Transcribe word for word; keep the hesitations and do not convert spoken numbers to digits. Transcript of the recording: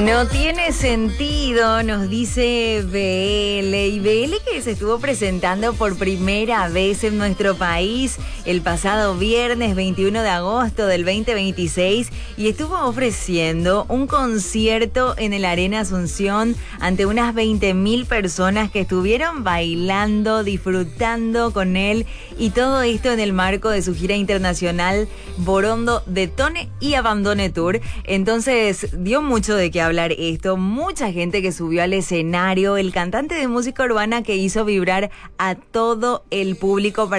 No tiene sentido, nos dice B L. Y B L que se estuvo presentando por primera vez en nuestro país el pasado viernes veintiuno de agosto del veinte veintiséis y estuvo ofreciendo un concierto en el Arena Asunción ante unas veinte mil personas que estuvieron bailando, disfrutando con él, y todo esto en el marco de su gira internacional Borondo, Detone y Abandone Tour. Entonces dio mucho de qué hablar esto, mucha gente que subió al escenario, el cantante de música urbana que hizo vibrar a todo el público para